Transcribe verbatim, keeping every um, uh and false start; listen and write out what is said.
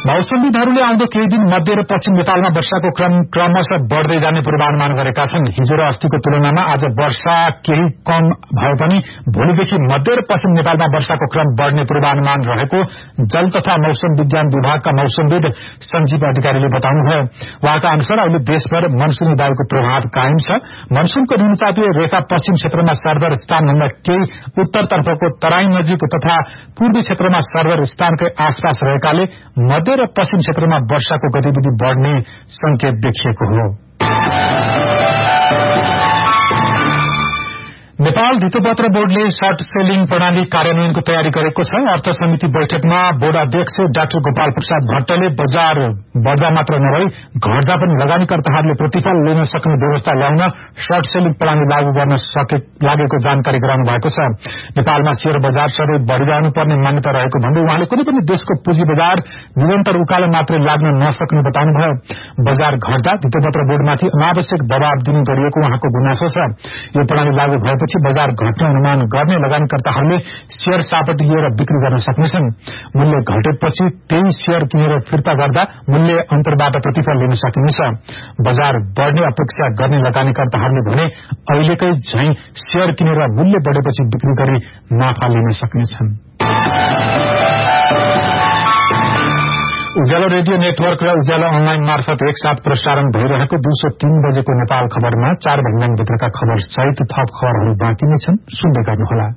मौसमविदहरूले आउँदो केही दिन मध्य र पश्चिम नेपालमा वर्षाको क्रम क्रमशः बढ़दै जाने पूर्वानुमान गरेका छन्। हिजो र अस्तिको तुलनामा आज वर्षा केही कम भए पनि भोलिदेखि मध्य र पश्चिम नेपालमा वर्षाको क्रम बढ़ने पूर्वानुमान रहेको जल तथा मौसम विज्ञान विभागका मौसमविद संजीव अधिकारीले बताउनुभयो। उहाँका अनुसार अहिले देशभर मनसूनी वायुको प्रभाव कायम छ। मनसूनको न्यूनचापीय रेखा पश्चिम क्षेत्रमा सर्भर स्थानभन्दा केही उत्तरतर्फको तराई नजिक तथा पूर्वी क्षेत्रमा सर्भर स्थानकै आसपास रहेकाले मध्य र पश्चिम क्षेत्रमा वर्षाको गतिविधि बढ़ने संकेत देखिएको हो। नेपाल धितोपत्र बोर्डले सर्ट सेलिङ प्रणाली कार्यान्वयनको तयारी गरेको छ। अर्थ समिति बैठकमा बोर्ड अध्यक्ष डाक्टर गोपाल प्रसाद भट्टले बजार बढ़दा मात्र नभई घट्दा पनि लगानीकर्ताहरूले प्रतिफल लिन सक्ने व्यवस्था ल्याउन सर्ट सेलिङ प्रणाली लागू गर्न लागेको जानकारी गराउनु भएको छ। नेपालमा शेयर बजार सधैँ बढ़िरहनु पर्ने मान्यता रहेको भन्दै उहाँले कुनै पनि देशको पुँजी बजार निरन्तर उकालो मात्रै लाग्न नसक्ने बताउनुभयो। बजार घट्दा धितोपत्र बोर्डमाथि अनावश्यक दबाव दिने गरिएको उहाँको गुनासो छ। यो प्रणाली लागू भएपछि बजार घट्ने अनुमान गर्ने लगानीकर्ताहरूले शेयर सापट लिएर बिक्री गर्न सक्नेछन्। मूल्य घटेपछि त्यही शेयर किनेर फिर्ता गर्दा मूल्य अन्तरबाट प्रतिफल लिन सकिनेछ। बजार बढ़ने अपेक्षा गर्ने लगानीकर्ताहरूले भने अहिलेकै झैं शेयर किनेर मूल्य बढ़ेपछि बिक्री गरी नाफा लिन सक्नेछन्। उज्यालो रेडियो नेटवर्क र उज्यालो अनलाइन मार्फत एकसाथ प्रसारण भइरहेको दिउँसो तीन बजेको नेपाल खबरमा चार भन्ज्याङभित्रका खबर सहित थप खबरहरू बाँकी नै छन्। सुन्दै गर्नुहोला।